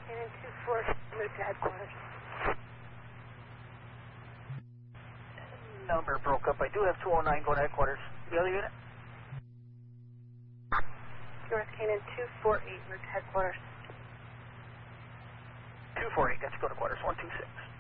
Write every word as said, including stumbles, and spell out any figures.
Cannon two four, move to headquarters. Number broke up. I do have two oh nine going to headquarters. The other unit? North Cannon two four eight, move to headquarters. two four eight, got to go to quarters. one two six.